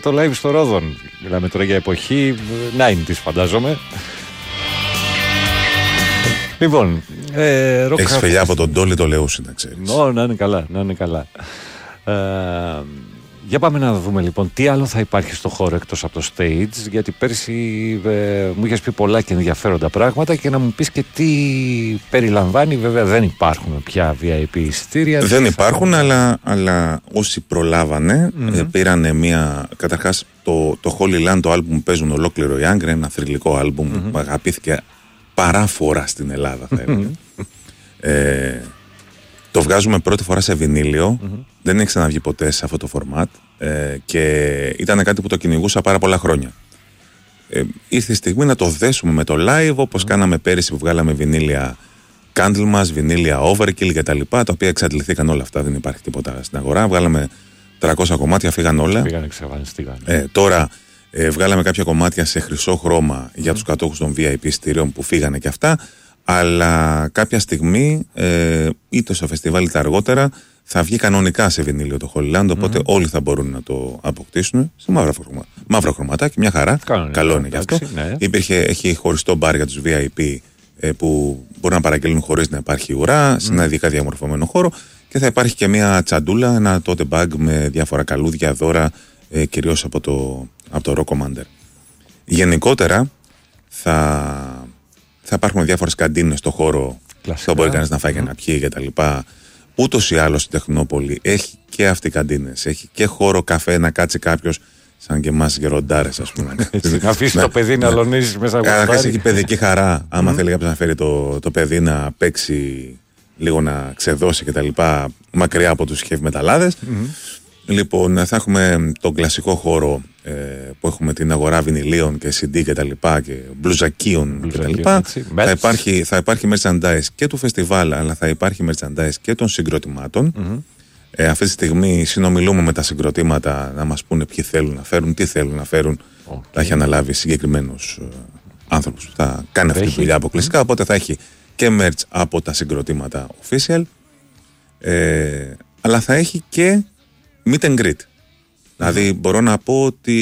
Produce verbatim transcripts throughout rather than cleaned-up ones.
το live στο Ρόδον. Μιλάμε τώρα για εποχή ενενήντα φαντάζομαι. Λοιπόν, ε, ροκ... Έχεις φιλιά από τον Ντόλι το Λεούσι, να ξέρεις. Ω, να είναι καλά, να είναι καλά. Ε, για πάμε να δούμε λοιπόν τι άλλο θα υπάρχει στο χώρο εκτός από το stage, γιατί πέρσι ε, μου είχες πει πολλά και ενδιαφέροντα πράγματα και να μου πεις και τι περιλαμβάνει. Βέβαια δεν υπάρχουν πια βι άι πι εισιτήρια. Δεν υπάρχουν, αλλά, αλλά όσοι προλάβανε mm-hmm. ε, πήρανε μια... Καταρχάς το, το Holy Land, το άλμπουμ παίζουν ολόκληρο οι Άγκρε, ένα θρυλικό άλμπουμ mm-hmm. που αγαπήθηκε παράφορα στην Ελλάδα θα έλεγα. ε, το βγάζουμε πρώτη φορά σε βινίλιο, mm-hmm. δεν έχει ξαναβγεί ποτέ σε αυτό το φορμάτ ε, και ήταν κάτι που το κυνηγούσα πάρα πολλά χρόνια. Ε, ήρθε η στιγμή να το δέσουμε με το live, όπως mm-hmm. κάναμε πέρυσι που βγάλαμε βινίλια Candlemas, βινίλια Overkill και τα λοιπά, τα οποία εξαντληθήκαν όλα αυτά, δεν υπάρχει τίποτα στην αγορά. Βγάλαμε τριακόσια κομμάτια, φύγαν όλα. Φύγανε, εξαφανιστήκαν. Ε, τώρα ε, βγάλαμε κάποια κομμάτια σε χρυσό χρώμα mm-hmm. για τους κατόχους των βι άι πι εισιτηρίων που φύγανε και αυτά. Αλλά κάποια στιγμή, ε, είτε στο φεστιβάλ είτε αργότερα, θα βγει κανονικά σε βινίλιο το Holy Land, οπότε mm-hmm. όλοι θα μπορούν να το αποκτήσουν σε μαύρο, χρωμα... μαύρο χρωματάκι, μια χαρά. Κανονικά, καλό είναι γι' αυτό. Ναι. Υπήρχε, έχει χωριστό μπαρ για τους βι άι πι ε, που μπορούν να παραγγέλνουν χωρίς να υπάρχει ουρά, mm-hmm. σε ένα ειδικά διαμορφωμένο χώρο και θα υπάρχει και μια τσαντούλα, ένα tote bag με διάφορα καλούδια, δώρα, ε, κυρίως από το, από το Rock Commander. Γενικότερα θα... Θα υπάρχουν διάφορες καντίνες στο χώρο. Θα μπορεί κανείς να φάει και mm. να πιει και τα λοιπά. Ούτως ή άλλως η Τεχνόπολη έχει και αυτή καντίνες. Έχει και χώρο καφέ να κάτσει κάποιος, σαν και εμάς γεροντάρες, ας πούμε. Να αφήσει το παιδί να λονίζει μέσα από το έχει παιδική χαρά. Άμα θέλει κάποιος να φέρει το, το παιδί να παίξει λίγο, να ξεδώσει και τα λοιπά, μακριά από τους heavy μεταλλάδες. Λοιπόν, θα έχουμε τον κλασικό χώρο ε, που έχουμε την αγορά βινιλίων και σι ντι και τα λοιπά και μπλουζακίων και τα λοιπά. Θα υπάρχει, θα υπάρχει merchandise και του φεστιβάλ, αλλά θα υπάρχει merchandise και των συγκροτημάτων. Mm-hmm. Ε, αυτή τη στιγμή συνομιλούμε με τα συγκροτήματα να μας πούνε ποιοι θέλουν να φέρουν, τι θέλουν να φέρουν. Okay. Θα έχει αναλάβει συγκεκριμένους ε, άνθρωπους που θα κάνει αυτή τη δουλειά αποκλειστικά, mm-hmm. οπότε θα έχει και merch από τα συγκροτήματα official, ε, αλλά θα έχει και meet and greet. Δηλαδή μπορώ να πω ότι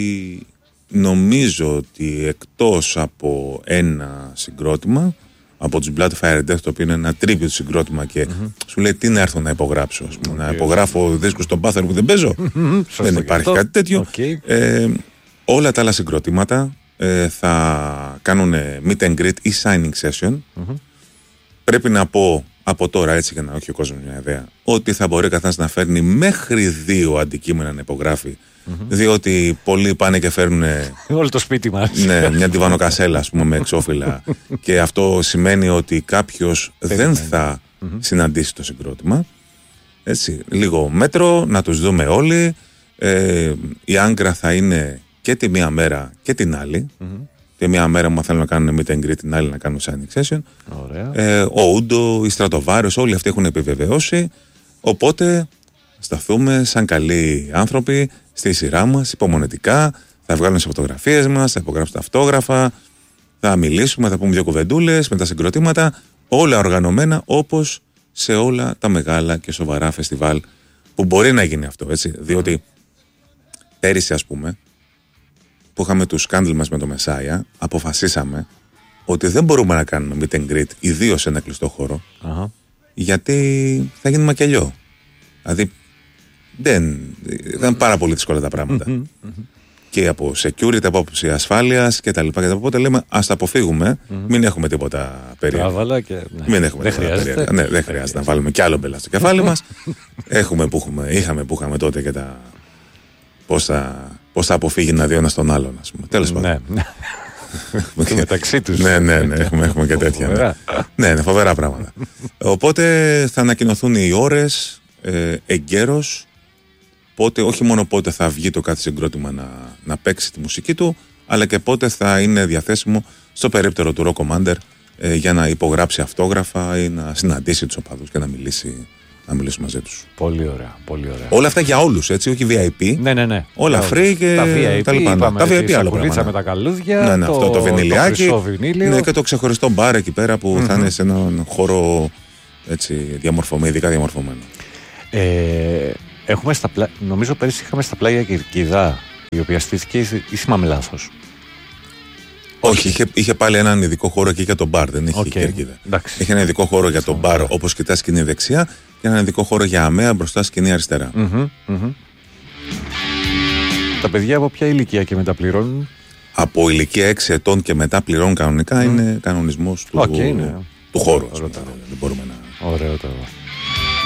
νομίζω ότι εκτός από ένα συγκρότημα, από τους Blood Fire Death, το οποίο είναι ένα tribute συγκρότημα και mm-hmm. σου λέει τι να έρθω να υπογράψω, ας πούμε, okay. να υπογράφω δίσκους στον Πάθερ που δεν παίζω. Mm-hmm. Δεν υπάρχει αυτό. Κάτι τέτοιο. Okay. Ε, όλα τα άλλα συγκροτήματα ε, θα κάνουν meet and greet ή signing session. Mm-hmm. Πρέπει να πω από τώρα, έτσι για να έχει ο κόσμος μια ιδέα, ότι θα μπορεί ο καθένας να φέρνει μέχρι δύο αντικείμενα να υπογράφει. Mm-hmm. Διότι πολλοί πάνε και φέρνουν όλο το σπίτι μας. Ναι, μια τιβανοκασέλα, ας πούμε, με εξώφυλλα. Και αυτό σημαίνει ότι κάποιος δεν θα mm-hmm. συναντήσει το συγκρότημα. Έτσι, λίγο μέτρο, να τους δούμε όλοι. Ε, η Άγκρα θα είναι και τη μία μέρα και την άλλη. Mm-hmm. Και μία μέρα μου θέλουν να κάνουν meet and greet, την άλλη να κάνουν signing session. Ε, ο Ούντο, η Στρατοβάριος, όλοι αυτοί έχουν επιβεβαιώσει. Οπότε σταθούμε σαν καλοί άνθρωποι στη σειρά μας, υπομονετικά. Θα βγάλουν τις φωτογραφίες μας, θα υπογράψουν τα αυτόγραφα, θα μιλήσουμε, θα πούμε δύο κουβεντούλες με τα συγκροτήματα. Όλα οργανωμένα όπως σε όλα τα μεγάλα και σοβαρά φεστιβάλ που μπορεί να γίνει αυτό, έτσι. Διότι πέρυσι, ας πούμε, που είχαμε τους Candlemas με το Μεσάια, αποφασίσαμε ότι δεν μπορούμε να κάνουμε meet and greet, ιδίως σε ένα κλειστό χώρο, uh-huh. γιατί θα γίνει μακελιό. Δηλαδή, δεν, ήταν πάρα πολύ δύσκολα τα πράγματα. Mm-hmm. Και από security, από άποψη ασφάλειας και τα λοιπά. Οπότε λέμε, ας τα αποφύγουμε, mm-hmm. μην έχουμε τίποτα περίεργο. Και... Ναι. Μην έχουμε δεν τίποτα περίεργο. Ναι, δεν χρειάζεται να βάλουμε κι άλλο μπελά στο κεφάλι μας. Έχουμε που έχουμε, είχαμε που είχαμε τότε και τα... Πώς θα, πώς θα αποφύγει να δει ο ένας τον άλλον, ας πούμε. Τέλος πάντων. Ναι. Και μεταξύ τους. Ναι, ναι, ναι, έχουμε, έχουμε και τέτοια. Ναι, ναι, ναι, φοβερά πράγματα. Οπότε θα ανακοινωθούν οι ώρες ε, εγκαίρως, πότε, όχι μόνο πότε θα βγει το κάθε συγκρότημα να, να παίξει τη μουσική του, αλλά και πότε θα είναι διαθέσιμο στο περίπτερο του Rock Commander ε, για να υπογράψει αυτόγραφα ή να συναντήσει τους οπαδούς και να μιλήσει. Να μιλήσουμε μαζί τους. Πολύ ωραία, πολύ ωραία. Όλα αυτά για όλους, έτσι, όχι βι άι πι. Ναι, ναι, ναι. Όλα free και τα βι άι πι, τα λοιπά. Είπαμε, τα βι άι πι άλλο πράγμα. Με τα καλούδια, ναι, ναι, το, αυτό το βινιλιάκι. Το βινίλιο. Ναι, και το ξεχωριστό μπαρ εκεί πέρα που mm-hmm. θα είναι σε έναν χώρο έτσι, διαμορφωμένο, ειδικά διαμορφωμένο. Ε, έχουμε στα πλά... Νομίζω πέρυσι είχαμε στα πλάγια Κυρκίδα η οποία στήθηκε ή θυμάμαι λάθος? Όχι, είχε, είχε πάλι έναν ειδικό χώρο και για τον μπαρ, δεν είχε okay. κερκίδα. Εντάξει. Είχε ένα ειδικό χώρο για τον μπαρ, όπως κοιτάς σκηνή δεξιά, και έναν ειδικό χώρο για αμαία μπροστά σκηνή αριστερά. Mm-hmm, mm-hmm. Τα παιδιά από ποια ηλικία και μετά πληρώνουν? Από ηλικία έξι ετών και μετά πληρώνουν κανονικά, mm. είναι κανονισμός του, okay, ναι. του χώρου. Δεν μπορούμε να... Ωραίο το.